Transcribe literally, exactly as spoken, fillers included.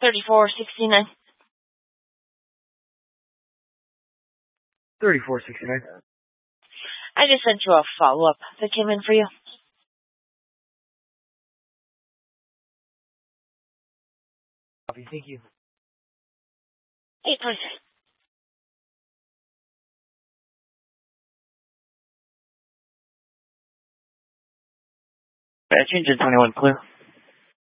thirty-four sixty-nine. thirty-four sixty-nine. I just sent you a follow-up that came in for you. Copy, thank you. eight twenty-six. Engine twenty-one clear.